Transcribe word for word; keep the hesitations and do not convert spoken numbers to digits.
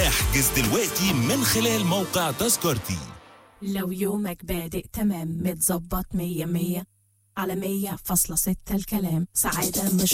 احجز دلوقتي من خلال موقع تذكرتي. لو يومك بادئ تمام متظبط مية مية على مية فاصلة ستة الكلام سعادة مش